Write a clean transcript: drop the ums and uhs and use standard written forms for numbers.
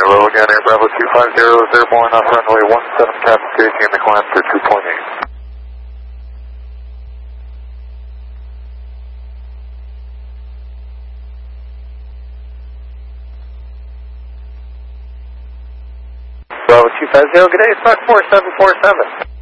Hello again, Air Bravo 250 is airborne off runway 17, traffic staging in the climb to 2.8. Bravo 250, good day, it's Fox 4747.